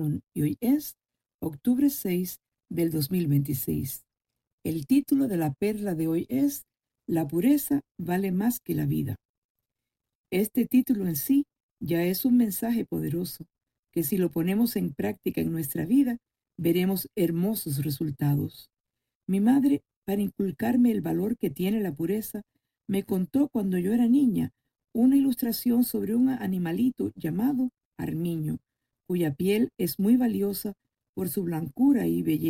León y hoy es octubre 6 del 2026. El título de la perla de hoy es La pureza vale más que la vida. Este título en sí ya es un mensaje poderoso que si lo ponemos en práctica en nuestra vida, veremos hermosos resultados. Mi madre, para inculcarme el valor que tiene la pureza, me contó cuando yo era niña una ilustración sobre un animalito llamado armiño, cuya piel es muy valiosa por su blancura y belleza.